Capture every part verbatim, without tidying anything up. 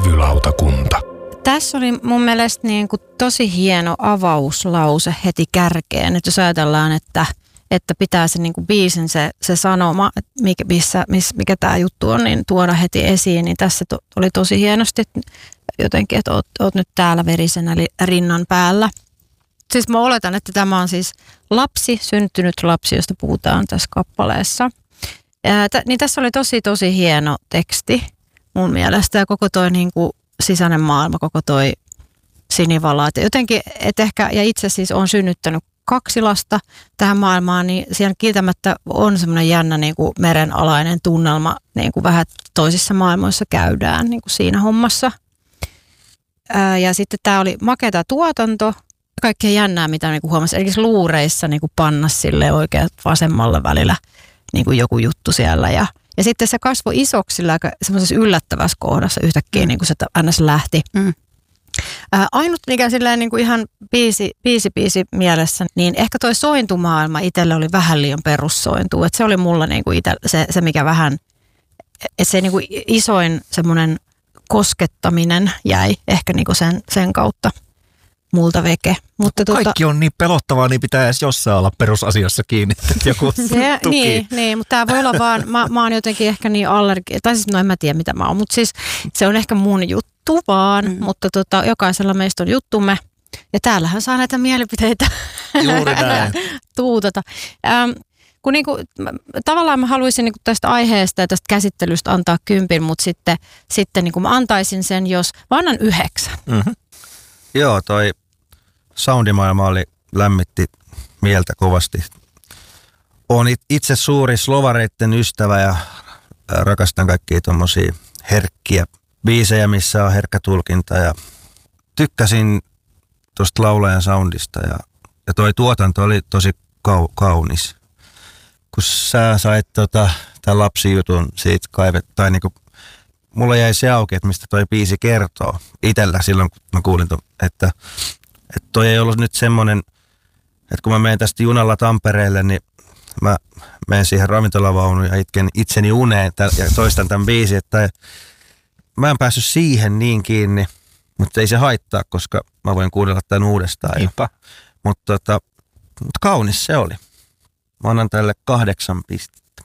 Levylautakunta. Tässä oli mun mielestä niin kuin tosi hieno avauslause heti kärkeen. Että jos ajatellaan, että, että pitää se niin kuin biisin se, se sanoma, mikä, missä, missä, mikä tämä juttu on, niin tuoda heti esiin. Niin tässä to, oli tosi hienosti jotenkin, että oot, oot nyt täällä verisenä rinnan päällä. Siis mä oletan, että tämä on siis lapsi, syntynyt lapsi, josta puhutaan tässä kappaleessa. Ää, t- niin tässä oli tosi tosi hieno teksti mun mielestä ja koko toi niin kuin sisäinen maailma, koko toi sinivala. Et jotenkin, et ehkä, ja itse siis on synnyttänyt kaksi lasta tähän maailmaan, niin siellä kieltämättä on semmoinen jännä niin kuin merenalainen tunnelma, niin kuin vähän toisissa maailmoissa käydään niin kuin siinä hommassa. Ää, ja sitten tämä oli makeata tuotanto, kaikkea jännää, mitä niin kuin huomasi. Eli luureissa niin kuin pannas sille oikein vasemmalle välillä niin kuin joku juttu siellä. Ja, ja sitten se kasvoi isoksi sillä aika semmoisessa yllättävässä kohdassa yhtäkkiä, mm. niin kuin se aina se lähti. Mm. Ää, ainut mikä silleen niin kuin ihan biisi, biisi, biisi mielessä, niin ehkä toi sointumaailma itselle oli vähän liian perussointu. Että se oli mulla niin kuin ite, se, se, mikä vähän, että se niin kuin isoin semmoinen koskettaminen jäi ehkä niin kuin sen, sen kautta multa veke. Mutta kaikki tuota, on niin pelottavaa, niin pitää edes jossain olla perusasiassa kiinni, että joku se, tuki. Niin, niin, mutta tämä voi olla vaan, mä, mä oon jotenkin ehkä niin allergi, tai siis no en mä tiedä mitä mä oon, mutta siis se on ehkä mun juttu vaan, mm. mutta tota, jokaisella meistä on juttumme. Ja täällähän saa näitä mielipiteitä juuri näin tuutata. Ähm, kun niinku, tavallaan mä haluaisin niinku tästä aiheesta ja tästä käsittelystä antaa kympin, mutta sitten, sitten niinku mä antaisin sen, jos mä annan yhdeksän. Mm-hmm. Joo, toi soundimaailma oli, lämmitti mieltä kovasti. Olen itse suuri slovareitten ystävä ja rakastan kaikkia tommosia herkkiä biisejä, missä on herkkä tulkinta. Ja tykkäsin tuosta laulajan soundista ja, ja toi tuotanto oli tosi kau, kaunis. Kun sä sait tota, tämän lapsijutun siitä kaivet, tai niinku, mulla jäi se auki, että mistä toi biisi kertoo itsellä silloin, kun mä kuulin, to, että, että toi ei ollut nyt semmoinen, että kun mä menen tästä junalla Tampereelle, niin mä menen siihen ravintolavaunuun ja itken itseni uneen ja toistan tämän biisin, että mä en päässyt siihen niin kiinni, mutta ei se haittaa, koska mä voin kuunnella tämän uudestaan. Ja, mutta, tota, mutta kaunis se oli. Mä annan tälle kahdeksan pistettä.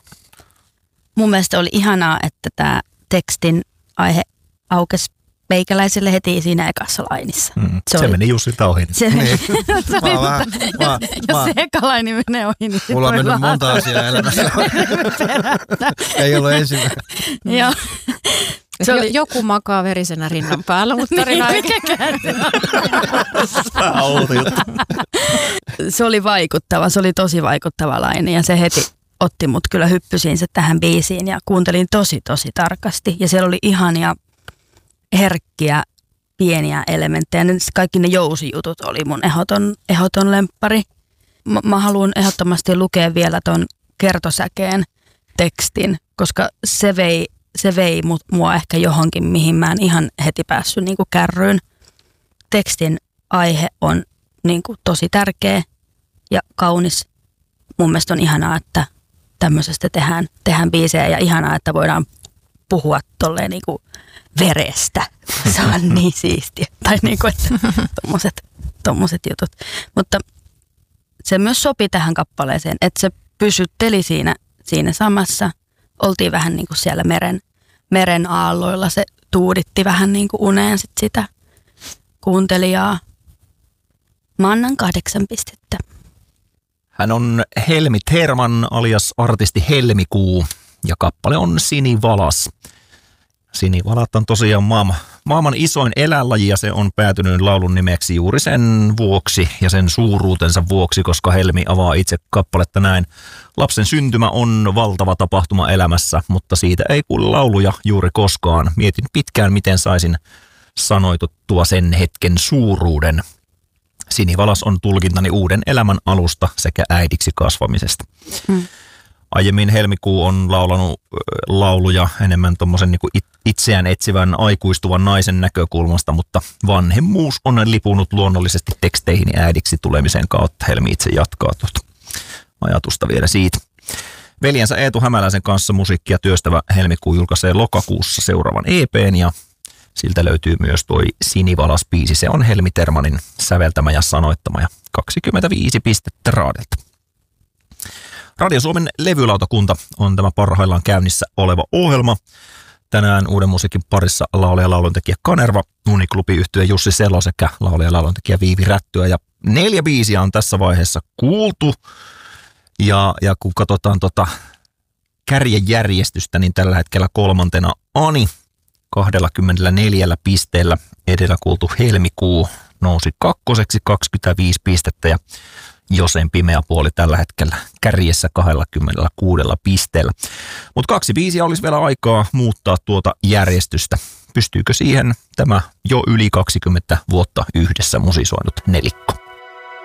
Mun mielestä oli ihanaa, että tämä tekstin aihe aukesi meikäläiselle heti siinä ekassa lainissa. Mm, se, se oli, meni Jussilta ohi. Se, niin. se oli, mä, mä, jos mä, se eka laini menee ohi, niin mulla on mennyt monta asiaa elämässä. Ei ollut ensimmäinen. Joo. Se oli, joku makaa verisenä rinnan päällä, mutta tarina ei Se oli vaikuttava, se oli tosi vaikuttava laini ja se heti otti mut kyllä hyppysiin se tähän biisiin ja kuuntelin tosi tosi tarkasti. Ja siellä oli ihania herkkiä pieniä elementtejä. Kaikki ne jousijutut oli mun ehdoton, ehdoton lemppari. Mä, mä haluan ehdottomasti lukea vielä ton kertosäkeen tekstin, koska se vei, se vei mut, mua ehkä johonkin, mihin mä en ihan heti päässyt niin kuin kärryyn. Tekstin aihe on niin kuin tosi tärkeä ja kaunis. Mun mielestä on ihanaa, että tämmöisestä tehdään, tehdään biisejä ja ihanaa, että voidaan puhua tolleen niin kuin verestä. Se on niin siistiä. Tai niin kuin, että tommoset, tommoset jutut. Mutta se myös sopi tähän kappaleeseen, että se pysytteli siinä, siinä samassa. Oltiin vähän niin kuin siellä meren, meren aalloilla. Se tuuditti vähän niin kuin uneen sit sitä kuuntelijaa. Mä annan kahdeksan pistettä. Hän on Helmi Terman alias artisti Helmikuu ja kappale on Sinivalas. Sinivalat on tosiaan maailman, maailman isoin eläinlaji ja se on päätynyt laulun nimeksi juuri sen vuoksi ja sen suuruutensa vuoksi, koska Helmi avaa itse kappaletta näin. Lapsen syntymä on valtava tapahtuma elämässä, mutta siitä ei kuule lauluja juuri koskaan. Mietin pitkään, miten saisin sanoituttua sen hetken suuruuden. Sinivalas on tulkintani uuden elämän alusta sekä äidiksi kasvamisesta. Hmm. Aiemmin Helmikuu on laulanut lauluja enemmän tuommoisen niin kuin itseään etsivän aikuistuvan naisen näkökulmasta, mutta vanhemmuus on lipunut luonnollisesti teksteihin äidiksi tulemisen kautta. Helmi itse jatkaa tuota ajatusta vielä siitä. Veljensä Eetu Hämäläisen kanssa musiikkia työstävä Helmikuu julkaisee lokakuussa seuraavan E P:n ja Siltä löytyy myös toi Sinivalas-biisi. Se on Helmi Termanin säveltämä ja sanoittama ja kaksikymmentäviisi pistettä Raadelta. Radio Suomen levylautakunta on tämä parhaillaan käynnissä oleva ohjelma. Tänään uuden musiikin parissa laulaja ja lauluntekijä Kanerva, Uniklubi-yhtye Jussi Selo sekä laulaja ja lauluntekijä Viivi Rättyä. Ja neljä biisiä on tässä vaiheessa kuultu. Ja, ja kun katsotaan tota kärjejärjestystä, niin tällä hetkellä kolmantena Ani kaksikymmentäneljä pisteellä. Edellä kuultu Helmikuu nousi kakkoseksi kaksikymmentäviisi pistettä ja Josen pimeä puoli tällä hetkellä kärjessä kaksikymmentäkuusi pisteellä. Mutta kaksi biisiä olisi vielä aikaa muuttaa tuota järjestystä. Pystyykö siihen tämä jo yli kaksikymmentä vuotta yhdessä musisoinut nelikko?